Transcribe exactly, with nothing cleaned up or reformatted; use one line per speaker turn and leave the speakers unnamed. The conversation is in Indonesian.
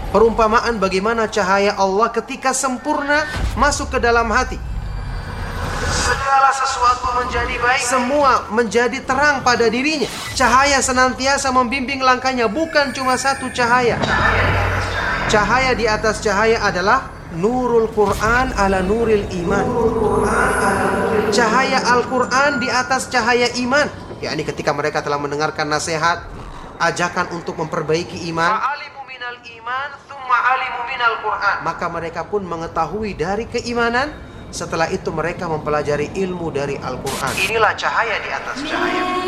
Perumpamaan bagaimana cahaya Allah ketika sempurna masuk ke dalam hati. Segala sesuatu menjadi baik, semua menjadi terang pada dirinya. Cahaya senantiasa membimbing langkahnya, bukan cuma satu cahaya. Cahaya di atas cahaya adalah nurul Quran ala nuril iman. Cahaya Al-Quran di atas cahaya iman. yakni ketika mereka telah mendengarkan nasihat, ajakan untuk memperbaiki iman, maka mereka pun mengetahui dari keimanan. Setelah itu mereka mempelajari ilmu dari Al-Quran. Inilah cahaya di atas cahaya.